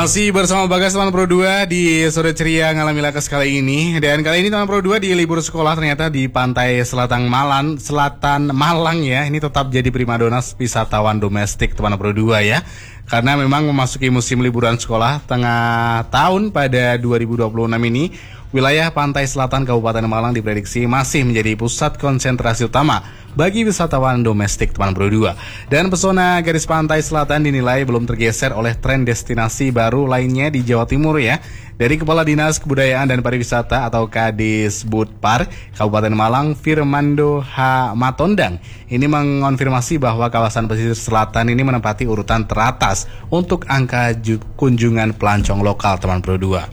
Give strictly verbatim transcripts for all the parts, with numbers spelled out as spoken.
Masih bersama Bagas teman Pro dua di sore ceria ngalami lakas kali ini. Dan kali ini teman Pro dua di libur sekolah ternyata di pantai selatan Malang, selatan Malang ya. Ini tetap jadi primadona wisatawan domestik teman Pro dua ya. Karena memang memasuki musim liburan sekolah tengah tahun pada dua ribu dua puluh enam ini, wilayah pantai selatan Kabupaten Malang diprediksi masih menjadi pusat konsentrasi utama bagi wisatawan domestik teman Pro dua. Dan pesona garis pantai selatan dinilai belum tergeser oleh tren destinasi baru lainnya di Jawa Timur ya. Dari Kepala Dinas Kebudayaan dan Pariwisata atau Kadisbudpar Kabupaten Malang, Firmando H. Matondang, ini mengonfirmasi bahwa kawasan pesisir selatan ini menempati urutan teratas untuk angka kunjungan pelancong lokal teman Pro dua.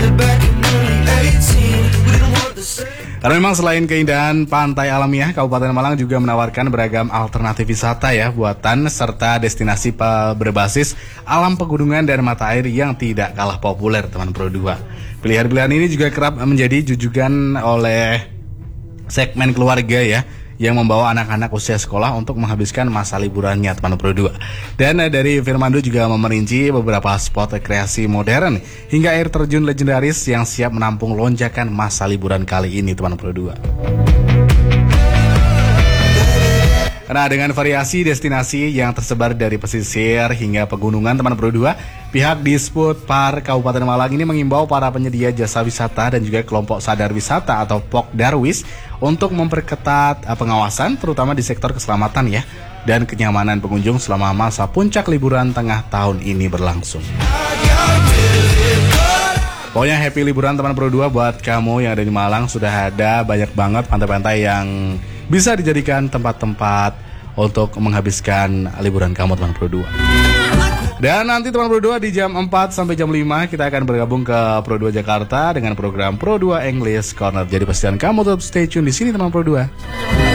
Karena memang selain keindahan pantai alamiah, Kabupaten Malang juga menawarkan beragam alternatif wisata ya buatan serta destinasi berbasis alam pegunungan dan mata air yang tidak kalah populer teman Pro dua. Pilihan-pilihan ini juga kerap menjadi jujukan oleh segmen keluarga ya, yang membawa anak-anak usia sekolah untuk menghabiskan masa liburannya teman Pro dua. Dan uh, dari Firmando juga memerinci beberapa spot rekreasi modern hingga air terjun legendaris yang siap menampung lonjakan masa liburan kali ini teman Pro dua. Nah, dengan variasi destinasi yang tersebar dari pesisir hingga pegunungan teman Pro dua, pihak Disbudpar Kabupaten Malang ini mengimbau para penyedia jasa wisata dan juga kelompok sadar wisata atau Pokdarwis untuk memperketat pengawasan terutama di sektor keselamatan ya dan kenyamanan pengunjung selama masa puncak liburan tengah tahun ini berlangsung. Pokoknya happy liburan teman Pro dua buat kamu yang ada di Malang. Sudah ada banyak banget pantai-pantai yang bisa dijadikan tempat-tempat untuk menghabiskan liburan kamu teman Pro dua. Dan nanti teman Pro dua di jam empat sampai jam lima kita akan bergabung ke Pro dua Jakarta dengan program Pro dua English Corner. Jadi pastikan kamu tetap stay tune di sini teman Pro dua.